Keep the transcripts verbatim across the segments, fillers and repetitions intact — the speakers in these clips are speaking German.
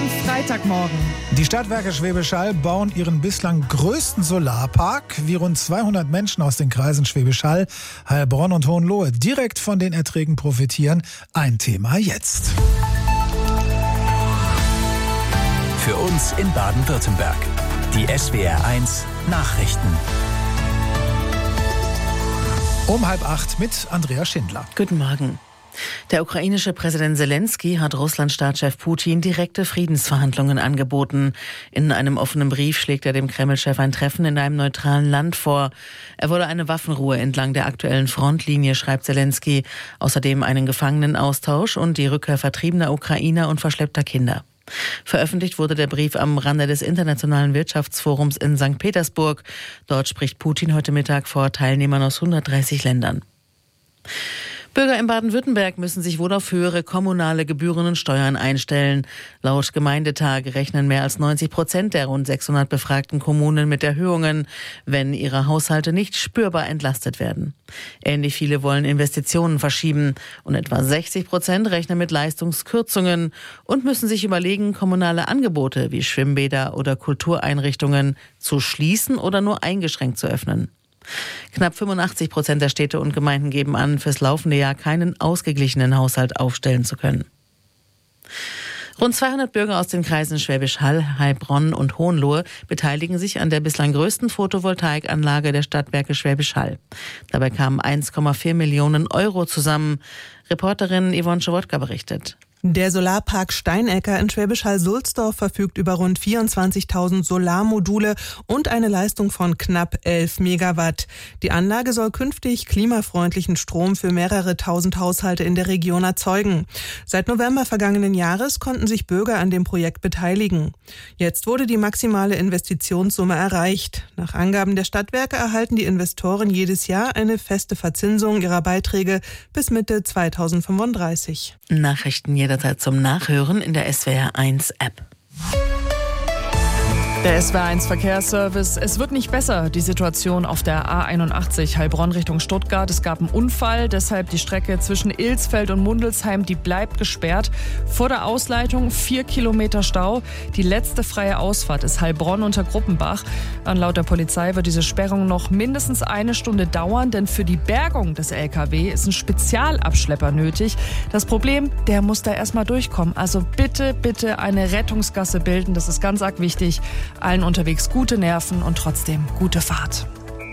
am Freitagmorgen. Die Stadtwerke Schwäbisch Hall bauen ihren bislang größten Solarpark, wie rund zweihundert Menschen aus den Kreisen Schwäbisch Hall, Heilbronn und Hohenlohe direkt von den Erträgen profitieren. Ein Thema jetzt. Für uns in Baden-Württemberg. Die S W R eins Nachrichten. Um halb acht mit Andrea Schindler. Guten Morgen. Der ukrainische Präsident Zelensky hat Russlands Staatschef Putin direkte Friedensverhandlungen angeboten. In einem offenen Brief schlägt er dem Kreml-Chef ein Treffen in einem neutralen Land vor. Er wolle eine Waffenruhe entlang der aktuellen Frontlinie, schreibt Zelensky. Außerdem einen Gefangenenaustausch und die Rückkehr vertriebener Ukrainer und verschleppter Kinder. Veröffentlicht wurde der Brief am Rande des Internationalen Wirtschaftsforums in Sankt Petersburg. Dort spricht Putin heute Mittag vor Teilnehmern aus hundertdreißig Ländern. Bürger in Baden-Württemberg müssen sich wohl auf höhere kommunale Gebühren und Steuern einstellen. Laut Gemeindetag rechnen mehr als neunzig Prozent der rund sechshundert befragten Kommunen mit Erhöhungen, wenn ihre Haushalte nicht spürbar entlastet werden. Ähnlich viele wollen Investitionen verschieben und etwa sechzig Prozent rechnen mit Leistungskürzungen und müssen sich überlegen, kommunale Angebote wie Schwimmbäder oder Kultureinrichtungen zu schließen oder nur eingeschränkt zu öffnen. Knapp fünfundachtzig Prozent der Städte und Gemeinden geben an, fürs laufende Jahr keinen ausgeglichenen Haushalt aufstellen zu können. Rund zweihundert Bürger aus den Kreisen Schwäbisch Hall, Heilbronn und Hohenlohe beteiligen sich an der bislang größten Photovoltaikanlage der Stadtwerke Schwäbisch Hall. Dabei kamen eins Komma vier Millionen Euro zusammen. Reporterin Yvonne Schawodka berichtet. Der Solarpark Steinecker in Schwäbisch Hall-Sulzdorf verfügt über rund vierundzwanzigtausend Solarmodule und eine Leistung von knapp elf Megawatt. Die Anlage soll künftig klimafreundlichen Strom für mehrere tausend Haushalte in der Region erzeugen. Seit November vergangenen Jahres konnten sich Bürger an dem Projekt beteiligen. Jetzt wurde die maximale Investitionssumme erreicht. Nach Angaben der Stadtwerke erhalten die Investoren jedes Jahr eine feste Verzinsung ihrer Beiträge bis Mitte zweitausendfünfunddreißig. Nachrichten jederzeit zum Nachhören in der S W R eins App. Der S W R eins Verkehrsservice. Es wird nicht besser, die Situation auf der A einundachtzig Heilbronn Richtung Stuttgart. Es gab einen Unfall, deshalb die Strecke zwischen Ilsfeld und Mundelsheim, die bleibt gesperrt. Vor der Ausleitung vier Kilometer Stau. Die letzte freie Ausfahrt ist Heilbronn unter Gruppenbach. Und laut der Polizei wird diese Sperrung noch mindestens eine Stunde dauern, denn für die Bergung des L K W ist ein Spezialabschlepper nötig. Das Problem, der muss da erstmal durchkommen. Also bitte, bitte eine Rettungsgasse bilden, das ist ganz arg wichtig. Allen unterwegs gute Nerven und trotzdem gute Fahrt.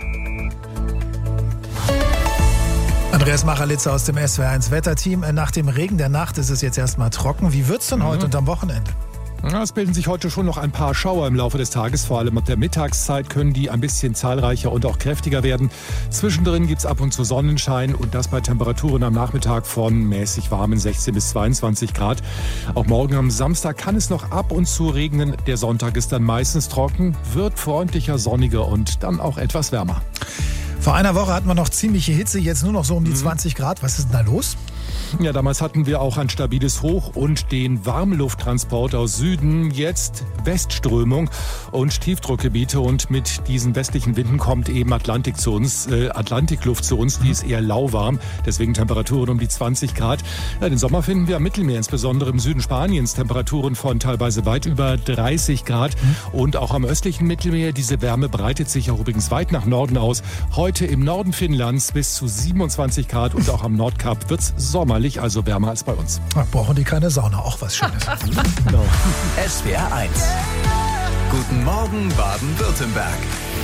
Andreas Machalitzer aus dem S W R eins Wetterteam. Nach dem Regen der Nacht ist es jetzt erstmal trocken. Wie wird's denn mhm. heute und am Wochenende? Ja, es bilden sich heute schon noch ein paar Schauer im Laufe des Tages. Vor allem ab der Mittagszeit können die ein bisschen zahlreicher und auch kräftiger werden. Zwischendrin gibt es ab und zu Sonnenschein und das bei Temperaturen am Nachmittag von mäßig warmen sechzehn bis zweiundzwanzig Grad. Auch morgen am Samstag kann es noch ab und zu regnen. Der Sonntag ist dann meistens trocken, wird freundlicher, sonniger und dann auch etwas wärmer. Vor einer Woche hatten wir noch ziemliche Hitze, jetzt nur noch so um die zwanzig Grad. Was ist denn da los? Ja, damals hatten wir auch ein stabiles Hoch und den Warmlufttransport aus Süden. Jetzt Westströmung und Tiefdruckgebiete und mit diesen westlichen Winden kommt eben Atlantik zu uns, äh, Atlantikluft zu uns, die ist eher lauwarm, deswegen Temperaturen um die zwanzig Grad. Ja, den Sommer finden wir am Mittelmeer, insbesondere im Süden Spaniens, Temperaturen von teilweise weit über dreißig Grad und auch am östlichen Mittelmeer. Diese Wärme breitet sich auch übrigens weit nach Norden aus. Heute im Norden Finnlands bis zu siebenundzwanzig Grad und auch am Nordkap wird's sommerlich, also wärmer als bei uns. Ach, brauchen die keine Sauna, auch was Schönes. Genau. S W R eins. Guten Morgen Baden-Württemberg.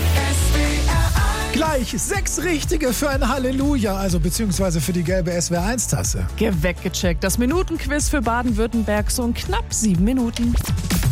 Gleich sechs Richtige für ein Halleluja, also beziehungsweise für die gelbe S W R eins Tasse. Weggecheckt. Das Minutenquiz für Baden-Württemberg so in knapp sieben Minuten.